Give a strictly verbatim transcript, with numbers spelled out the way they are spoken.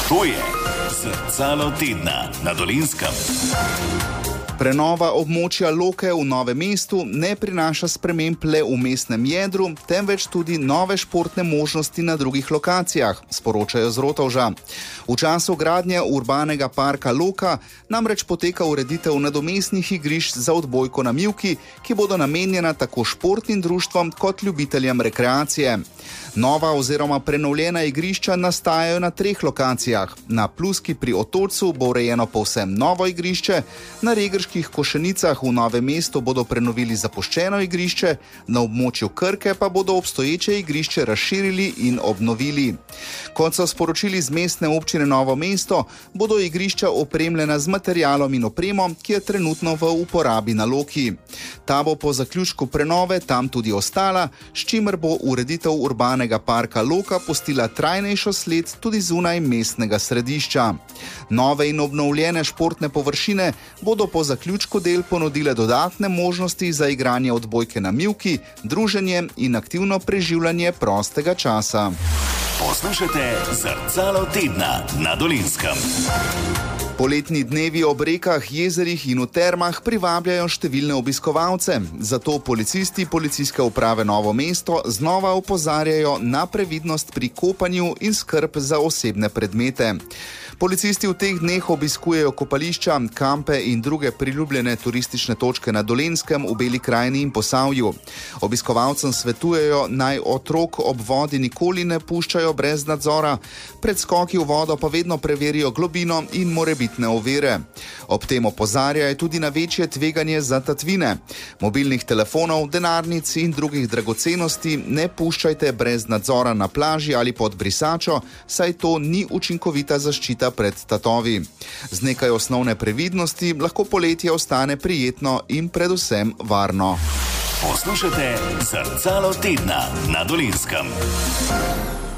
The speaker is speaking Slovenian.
To je Zrcalo tedna na Dolenjskem. Prenova območja Loke v Novem mestu ne prinaša sprememb le v mestnem jedru, temveč tudi nove športne možnosti na drugih lokacijah, sporočajo z Rotovža. V času gradnje urbanega parka Loka namreč poteka ureditev nadomestnih igrišč za odbojko na mivki, ki bodo namenjena tako športnim društvom kot ljubiteljem rekreacije. Nova oziroma prenovljena igrišča nastajajo na treh lokacijah. Na Pluski pri Otočcu bo urejeno povsem novo igrišče, na Regrških Košenicah v Novem mestu bodo prenovili zapuščeno igrišče, na območju Krke pa bodo obstoječe igrišče razširili in obnovili. Kot so sporočili z mestne občine Novo mesto, bodo igrišča opremljena z materialom in opremo, ki je trenutno v uporabi na Loki. Ta bo po zaključku prenove tam tudi ostala, s čimer bo ureditev urbanega parka Loka pustila trajnejšo sled tudi zunaj mestnega središča. Nove in obnovljene športne površine bodo po zaključku del ponudile dodatne možnosti za igranje odbojke na mivki, druženje in aktivno preživljanje prostega časa. Poslušajte Zrcalo tedna na Dolenjskem. Poletni dnevi ob rekah, jezerih in v termah privabljajo številne obiskovalce, zato policisti Policijske uprave Novo mesto znova opozarjajo na previdnost pri kopanju in skrb za osebne predmete. Policisti v teh dneh obiskujejo kopališča, kampe in druge priljubljene turistične točke na Dolenjskem, v Beli krajini in Posavju. Obiskovalcem svetujejo, naj otrok ob vodi nikoli ne puščajo brez nadzora, pred skoki v vodo pa vedno preverijo globino in morebitne ovire. Ob tem opozarjajo tudi na večje tveganje za tatvine. Mobilnih telefonov, denarnic in drugih dragocenosti ne puščajte brez nadzora na plaži ali pod brisačo, saj to ni učinkovita zaščita pred tatovi. Z nekaj osnovne previdnosti lahko poletje ostane prijetno in predvsem varno. Poslušajte Zrcalo tedna na Dolenjskem.